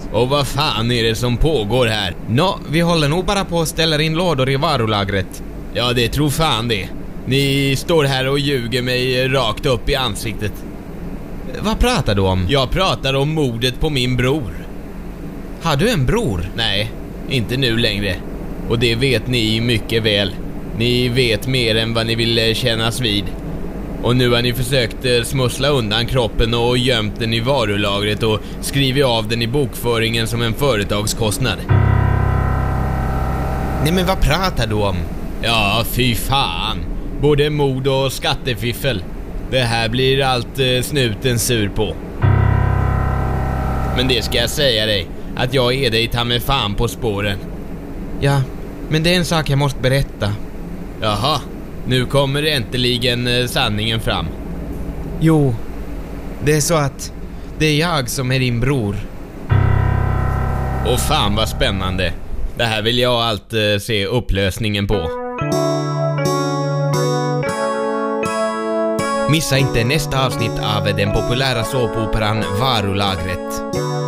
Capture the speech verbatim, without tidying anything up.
Och vad fan är det som pågår här? Nå, vi håller nog bara på att ställa in lådor i varulagret. Ja, det tror fan det. Ni står här och ljuger mig rakt upp i ansiktet. Vad pratar du om? Jag pratar om mordet på min bror. Har du en bror? Nej, inte nu längre. Och det vet ni mycket väl. Ni vet mer än vad ni vill kännas vid. Och nu har ni försökt smussla undan kroppen och gömt den i varulagret och skrivit av den i bokföringen som en företagskostnad. Nej, men vad pratar du om? Ja, fy fan. Både mord och skattefiffel. Det här blir allt eh, snuten sur på. Men det ska jag säga dig, att jag är dig ta med fan på spåren. Ja, men det är en sak jag måste berätta. Jaha, nu kommer äntligen eh, sanningen fram. Jo, det är så att det är jag som är din bror. Och fan vad spännande. Det här vill jag allt eh, se upplösningen på. Missa inte nästa avsnitt av den populära såpoperan Varulagret.